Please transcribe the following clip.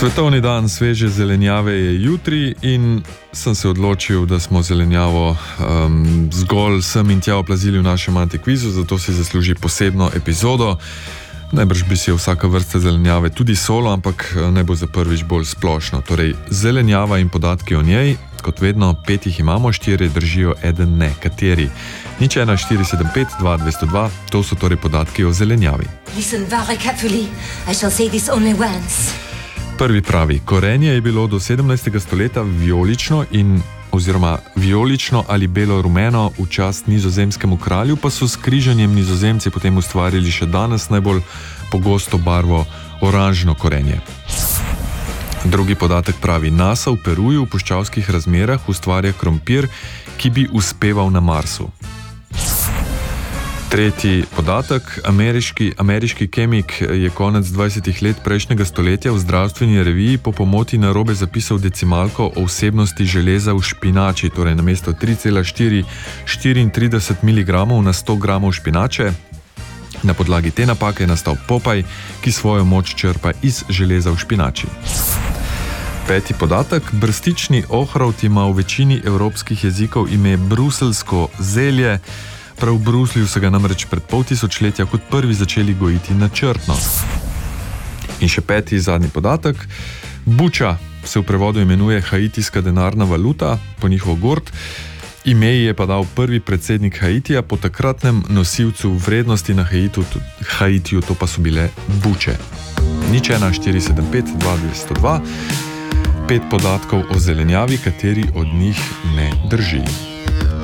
Svetovni dan sveže zelenjave je jutri in sem se odločil, da smo zelenjavo zgolj sem in tja oplazili v našem antikvizu, zato si zasluži posebno epizodo. Najbrž bi si vsaka vrsta zelenjave tudi solo, ampak ne bo za prvič bolj splošno. Torej, zelenjava in podatki o njej, kot vedno, 5 jih imamo, 4 držijo, eden ne. Kateri? 01 475 2202, to so torej podatki o zelenjavi. Listen very carefully, I shall say this only once. Prvi pravi, korenje je bilo do 17. stoletja vijolično ali belo-rumeno, v čast nizozemskemu kralju pa so s križanjem Nizozemci potem ustvarili še danes najbolj pogosto barvo oranžno korenje. Drugi podatek pravi, NASA v Peruju v puščavskih razmerah ustvarja krompir, ki bi uspeval na Marsu. Tretji podatek, ameriški kemik je konec 20. let prejšnjega stoletja v zdravstveni reviji po pomoti narobe zapisal decimalko o vsebnosti železa v špinači, torej namesto 3,34 mg na 100 g špinače. Na podlagi te napake je nastal Popaj, ki svojo moč črpa iz železa v špinači. Peti podatek, brstični ohrovt ima v večini evropskih jezikov ime bruselsko zelje. Prav v Bruslju so ga namreč pred pol tisočletja kot prvi začeli gojiti načrtno. In še peti, zadnji podatek. Buča se v prevodu imenuje haitijska denarna valuta, po njihov gord. Ime je pa dal prvi predsednik Haitija po takratnem nosilcu vrednosti na Haitiju, to pa so bile buče. 01 475 2202, 5 podatkov o zelenjavi, kateri od njih ne drži.